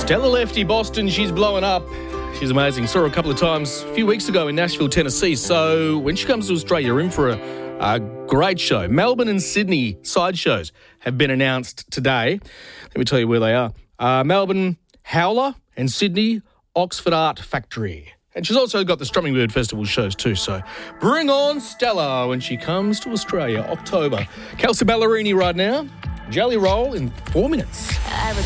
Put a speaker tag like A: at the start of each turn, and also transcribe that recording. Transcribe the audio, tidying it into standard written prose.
A: Stella Lefty, Boston, she's blowing up. She's amazing. Saw her a couple of times a few weeks ago in Nashville, Tennessee. So when she comes to Australia, you're in for a great show. Melbourne and Sydney sideshows have been announced today. Let me tell you where they are. Melbourne, Howler, and Sydney, Oxford Art Factory. And she's also got the Strumming Bird Festival shows too. So bring on Stella when she comes to Australia, October. Kelsey Ballerini right now. Jelly Roll in 4 minutes.
B: I would